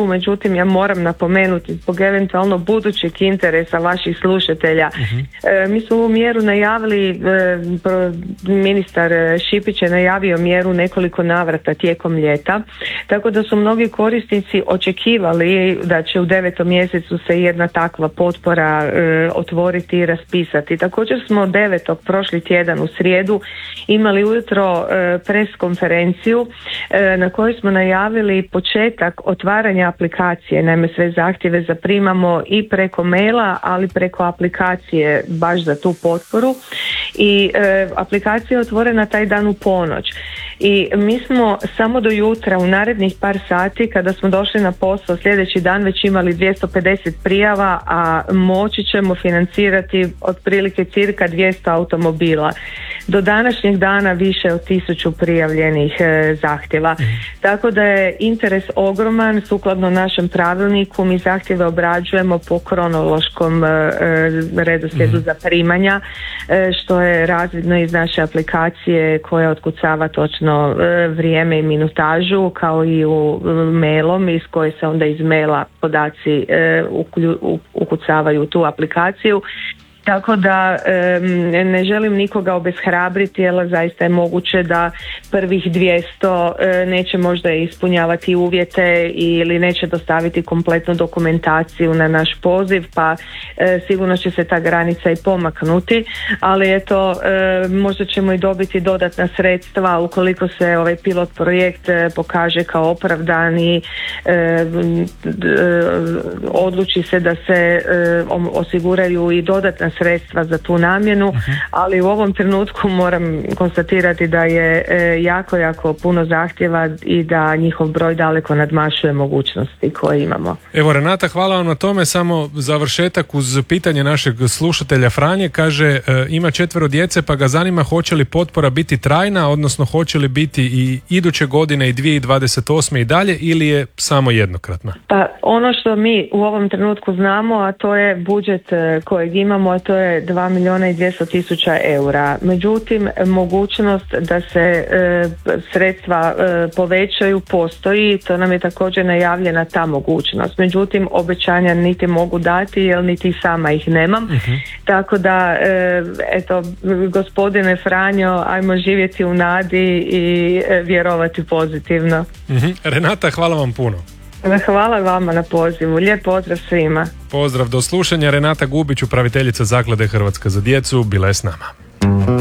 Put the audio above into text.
mjeru, međutim ja moram napomenuti zbog eventualno budućeg interesa vaših slušatelja. Mi smo ovu mjeru najavili, ministar Šipić je najavio mjeru nekoliko navrata tijekom ljeta, tako da su mnogi korisnici očekivali da će u 9. mjesecu se jedna takva potpora otvoriti i raspisati. Također smo 9. prošli tjedan u srijedu imali ujutro pres konferenciju na kojoj smo najavili početak otvaranja aplikacije. Naime, sve zahtjeve zaprimamo i preko maila, ali preko aplikacije baš za tu potporu i aplikacija je otvorena taj dan u ponoć. I mi smo samo do jutra u narednih par sati kada smo došli na posao sljedeći dan već imali 250 prijava, a moći ćemo financirati otprilike cirka 200 automobila. Do današnjeg dana više od 1000 prijavljenih zahtjeva. Tako da je interes ogroman, sukladno našem pravilniku mi zahtjeve obrađujemo po kronološkom redoslijedu zaprimanja, što je razvidno iz naše aplikacije koja otkucava točno vrijeme i minutažu, kao i u mailom iz koje se onda iz maila podaci ukucavaju u tu aplikaciju. Tako da ne želim nikoga obeshrabriti, jer zaista je moguće da prvih 200 neće možda ispunjavati uvjete ili neće dostaviti kompletnu dokumentaciju na naš poziv, pa sigurno će se ta granica i pomaknuti, ali eto, možda ćemo i dobiti dodatna sredstva ukoliko se ovaj pilot projekt pokaže kao opravdan i odluči se da se osiguraju i dodatna sredstva za tu namjenu, ali u ovom trenutku moram konstatirati da je jako puno zahtjeva i da njihov broj daleko nadmašuje mogućnosti koje imamo. Evo Renata, hvala vam na tome. Samo završetak uz pitanje našeg slušatelja Franje, kaže ima 4 djece pa ga zanima hoće li potpora biti trajna, odnosno hoće li biti i iduće godine i 2028. i dalje ili je samo jednokratna? Pa ono što mi u ovom trenutku znamo, a to je budžet kojeg imamo, a to je 2.200.000 eura. Međutim, mogućnost da se sredstva povećaju postoji, to nam je također najavljena ta mogućnost. Međutim, obećanja niti mogu dati jer niti sama ih nemam. Tako da, eto, gospodine Franjo, ajmo živjeti u nadi i vjerovati pozitivno. Renata, hvala vam puno. Hvala vama na pozivu. Lijep pozdrav svima. Pozdrav, do slušanja. Renata Gubić, upraviteljica Zaklade Hrvatska za djecu, bila je s nama.